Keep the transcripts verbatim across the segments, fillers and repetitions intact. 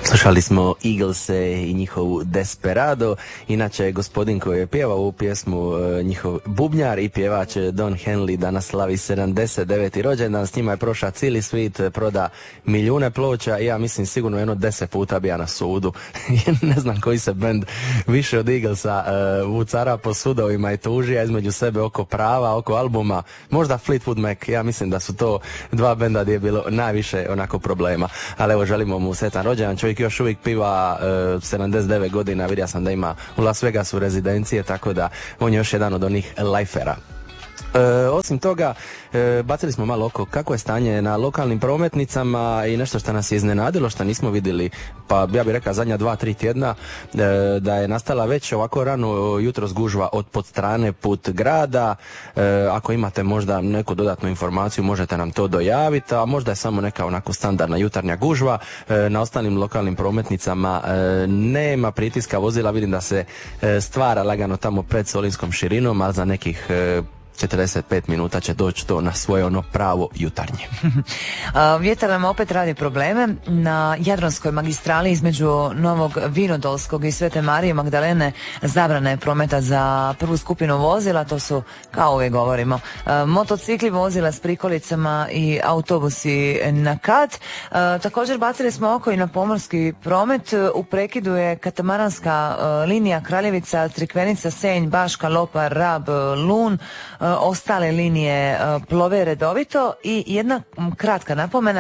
Slušali smo Eaglese i njihovu Desperado. Inače, gospodin koji je pjevao ovu pjesmu, njihov bubnjar i pjevač Don Henley, danas slavi sedamdeset deveti rođendan. S njima je prošao cijeli svit, proda milijune ploča i ja mislim sigurno jedno deset puta bija na sudu. Ne znam koji se bend više od Eaglesa uh, vucara po sudovima i tužija između sebe oko prava, oko albuma. Možda Fleetwood Mac, ja mislim da su to dva benda gdje je bilo najviše onako problema. Ali evo, želimo mu sretan rođendan. Čovjek još uvijek piva uh, sedamdeset devet godina, vidio sam da ima u Las Vegasu rezidencije, tako da on je još jedan od onih lifera. E, osim toga, e, bacili smo malo oko kako je stanje na lokalnim prometnicama i nešto što nas je iznenadilo, što nismo vidjeli, pa ja bih rekao zadnja dva, tri tjedna, e, da je nastala već ovako rano jutros gužva od Podstrane put grada. E, ako imate možda neku dodatnu informaciju, možete nam to dojaviti, a možda je samo neka onako standardna jutarnja gužva. E, na ostalim lokalnim prometnicama e, nema pritiska vozila, vidim da se e, stvara lagano tamo pred Solinskom širinom, ali za nekih e, četrdeset pet minuta će doći to na svoje ono pravo jutarnje. Vjetar nam opet radi probleme. Na Jadranskoj magistrali između Novog Vinodolskog i Svete Marije Magdalene zabrana je prometa za prvu skupinu vozila, to su, kao uvijek govorimo, motocikli, vozila s prikolicama i autobusi na kat. Također bacili smo oko i na pomorski promet. U prekidu je katamaranska linija Kraljevica, Crikvenica, Senj, Baška, Lopar, Rab, Lun. Ostale linije plove redovito. I jedna kratka napomena,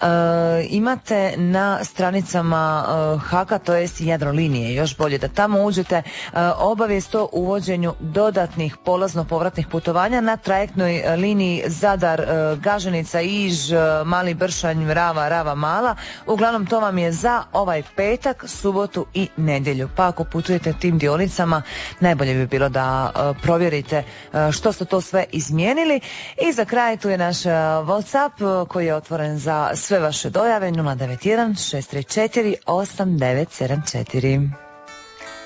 imate na stranicama Haka, to jest Jadrolinije, još bolje da tamo uđete, obavijest o uvođenju dodatnih polazno-povratnih putovanja na trajektnoj liniji Zadar, Gaženica, Iž, Mali Bršanj, Rava, Rava Mala. Uglavnom to vam je za ovaj petak, subotu i nedjelju. Pa ako putujete tim dionicama, najbolje bi bilo da provjerite što su to sve izmijenili. I za kraj tu je naš WhatsApp koji je otvoren za sve vaše dojave nula devet jedan šest tri četiri osam devet sedam četiri.